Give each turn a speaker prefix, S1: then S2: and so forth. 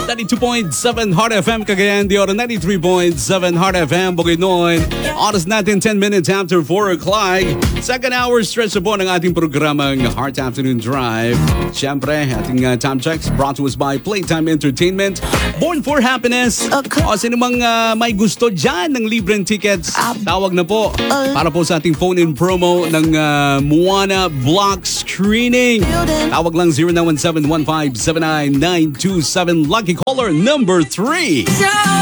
S1: 92.7 Heart FM Cagayan de Oro, 93.7 Heart FM Bukidnon. Oras natin 10 minutes after 4 o'clock. Second hour stretch na po ng ating programang Heart Afternoon Drive. Siyempre, ating time checks brought to us by Playtime Entertainment. Born for Happiness. O sino mang may gusto dyan ng libreng tickets, tawag na po para po sa ating phone-in promo ng Moana Block Screening. Tawag lang 0917-1579-927. Lucky caller number 3.